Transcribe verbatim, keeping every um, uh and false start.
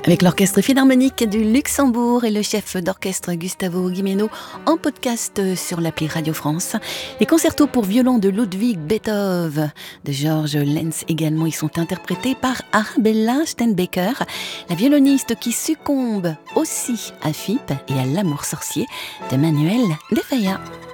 Avec l'Orchestre Philharmonique du Luxembourg et le chef d'orchestre Gustavo Gimeno en podcast sur l'appli Radio France. Les concertos pour violon de Ludwig Beethoven, de George Lenz également, ils sont interprétés par Arabella Steinbecker, la violoniste qui succombe aussi à F I P et à l'amour sorcier de Manuel de Falla.